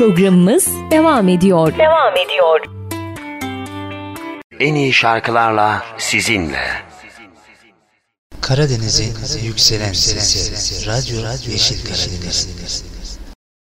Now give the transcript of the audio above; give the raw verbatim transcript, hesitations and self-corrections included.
Programımız devam ediyor. Devam ediyor. En iyi şarkılarla sizinle. Karadeniz'in yükselen sesi, Radyo Yeşil Karadeniz.